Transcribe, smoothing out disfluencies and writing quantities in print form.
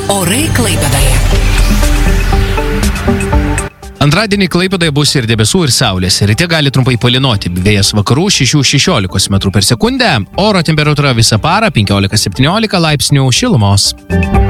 Orai Klaipėdoje. Antradienį Klaipėdoje bus ir debesų, ir saulės. Ryte gali trumpai palynoti. Vėjas vakarų 6-16 metrų per sekundę. Oro temperatūra visą parą 15-17 laipsnių šilumos.